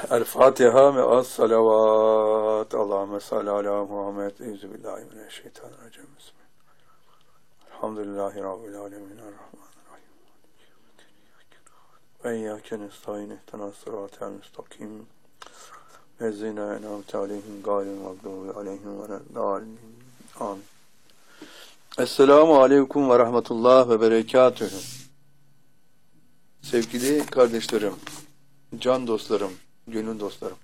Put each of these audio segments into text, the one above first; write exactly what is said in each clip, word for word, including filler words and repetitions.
El Fatiha ve as salavat. Allahümme salli ala Muhammed. Euzubillahimineşşeytanirracim. Elhamdülillahi Rabbil alemin. Errahmanirrahim. Ve iyyâke nestaîn. İhdinas sıratal müstakîm. Vezzina en'amte aleyhim gâyril mağdûbi aleyhim veleddâllîn. Amin. Esselamu aleyküm ve rahmetullah ve berekatühü. Sevgili kardeşlerim, can dostlarım, gönül dostlarım.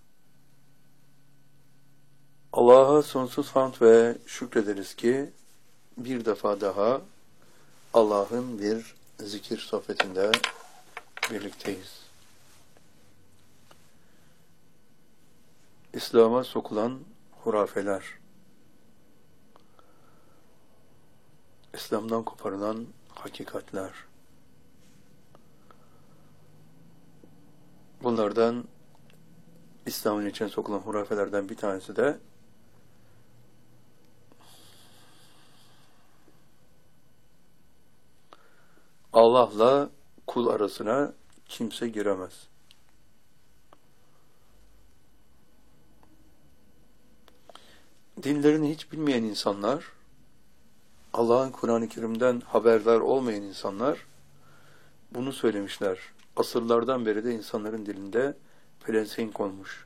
Allah'a sonsuz hamd ve şükrederiz ki bir defa daha Allah'ın bir zikir sohbetinde birlikteyiz. İslam'a sokulan hurafeler, İslam'dan koparılan hakikatler, bunlardan İslam'ın içine sokulan hurafelerden bir tanesi de Allah'la kul arasına kimse giremez. Dinlerini hiç bilmeyen insanlar, Allah'ın Kur'an-ı Kerim'den haberdar olmayan insanlar bunu söylemişler. Asırlardan beri de insanların dilinde pelesenk olmuş.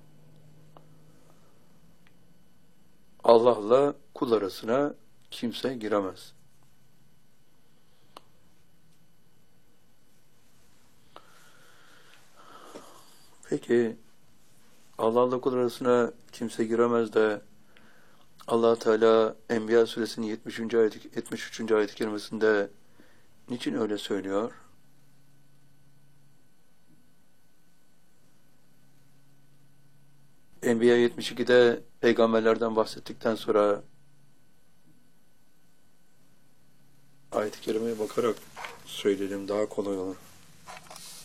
Allah'la kul arasına kimse giremez. Peki Allah'la kul arasına kimse giremez de Allah Teala Enbiya suresinin yetmişinci ayet yetmiş üçüncü ayet-i kerimesinde niçin öyle söylüyor? Enbiya yetmiş ikide peygamberlerden bahsettikten sonra ayet-i kerimeye bakarak söyleyelim, daha kolay olur.